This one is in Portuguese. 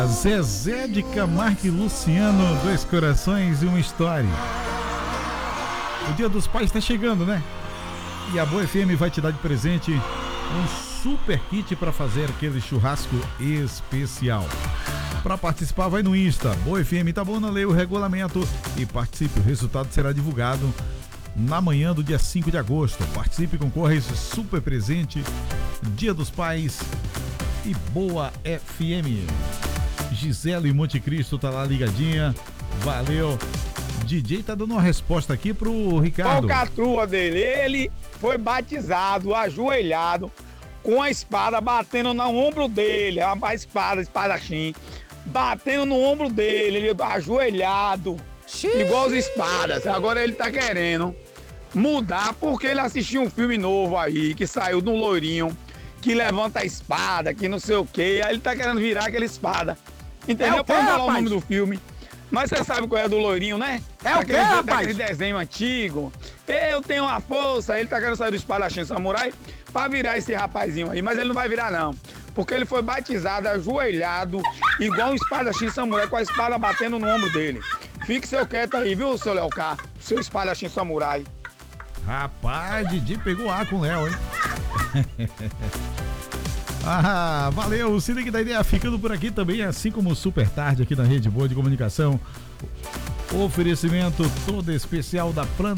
Zezé de Camargo e Luciano, dois corações e uma história. O Dia dos Pais está chegando, né? E a Boa FM vai te dar de presente um super kit para fazer aquele churrasco especial. Para participar, vai no Insta, Boa FM Itabuna, leia o regulamento e participe. O resultado será divulgado na manhã do dia 5 de agosto. Participe, concorra a esse super presente. Dia dos Pais e Boa FM. Gisele Monte Cristo tá lá ligadinha. Valeu. DJ tá dando uma resposta aqui pro Ricardo. Qual a catrua dele? Ele foi batizado, ajoelhado, com a espada batendo no ombro dele. A espada, espadachim, batendo no ombro dele, ele ajoelhado, igual as espadas. Agora ele tá querendo mudar porque ele assistiu um filme novo aí, que saiu de um loirinho, que levanta a espada, que não sei o que. Aí ele tá querendo virar aquela espada. Entendeu? Pode falar o nome do filme. Mas você sabe qual é do loirinho, né? É o quê, rapaz? Daquele desenho antigo. Eu tenho uma força. Ele tá querendo sair do espadachim samurai pra virar esse rapazinho aí. Mas ele não vai virar, não. Porque ele foi batizado, ajoelhado, igual um espadachim samurai, com a espada batendo no ombro dele. Fique seu quieto aí, viu, seu Léo K? Seu espadachim samurai. Rapaz, Didi pegou ar com o Léo, hein? Ah, valeu, se liga da ideia, ficando por aqui também, assim como Super Tarde aqui na Rede Boa de Comunicação. Oferecimento todo especial da Planta